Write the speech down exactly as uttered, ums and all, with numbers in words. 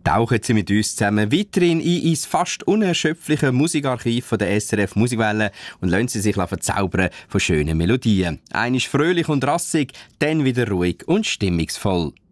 Tauchen Sie mit uns zusammen weiterhin ein ins fast unerschöpfliche Musikarchiv von der S R F Musikwelle und lassen Sie sich verzaubern von schönen Melodien. Einmal fröhlich und rassig, dann wieder ruhig und stimmungsvoll.